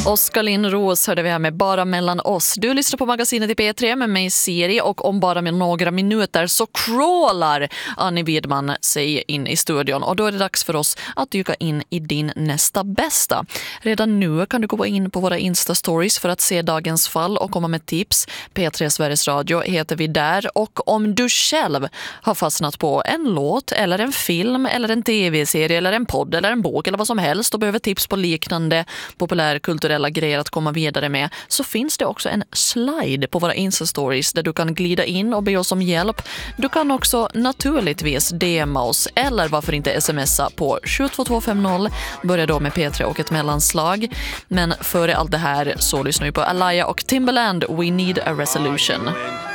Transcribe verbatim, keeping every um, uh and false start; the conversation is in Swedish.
Oskar Lindros hörde vi här med Bara mellan oss. Du lyssnar på magasinet i P tre med mig Siri, och om bara med några minuter så crawlar Annie Widman sig in i studion, och då är det dags för oss att dyka in i din nästa bästa. Redan nu kan du gå in på våra Insta-stories för att se dagens fall och komma med tips. P tre Sveriges Radio heter vi där, och om du själv har fastnat på en låt eller en film eller en tv-serie eller en podd eller en bok eller vad som helst och behöver tips på liknande populärkulturella grejer att komma vidare med, så finns det också en slide på våra Insta-stories där du kan glida in och be oss om hjälp. Du kan också naturligtvis D M oss, eller varför inte smsa på sju två två fem noll. Börja då med P tre och ett mellanslag. Men före allt det här så lyssnar vi på Alaya och Timbaland, We Need a Resolution.